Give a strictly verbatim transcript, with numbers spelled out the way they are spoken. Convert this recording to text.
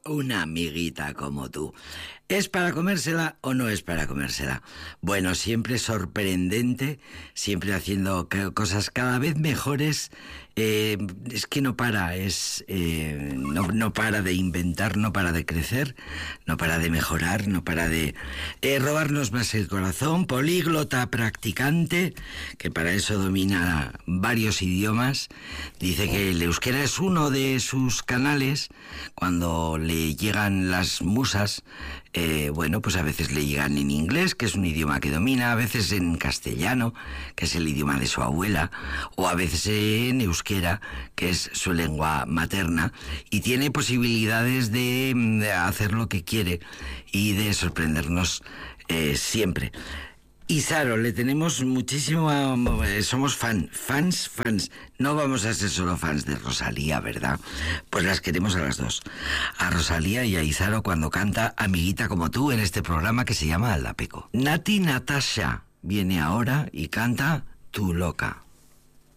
Una amiguita como tú. ¿Es para comérsela o no es para comérsela? Bueno, siempre sorprendente, siempre haciendo cosas cada vez mejores. Eh, es que no para, es eh, no, no para de inventar, no para de crecer, no para de mejorar, no para de eh, robarnos más el corazón. Políglota practicante, que para eso domina varios idiomas. Dice que el euskera es uno de sus canales. Cuando le llegan las musas, eh, bueno, pues a veces le llegan en inglés, que es un idioma que domina, a veces en castellano, que es el idioma de su abuela, o a veces en euskera, que es su lengua materna, y tiene posibilidades de, de hacer lo que quiere y de sorprendernos eh, siempre. Y Saro, le tenemos muchísimo, eh, somos fan, fans, fans. No vamos a ser solo fans de Rosalía, ¿verdad? Pues las queremos a las dos. A Rosalía y a Isaro cuando canta Amiguita como tú en este programa que se llama Aldapeco. Nati Natasha viene ahora y canta Tu Loca.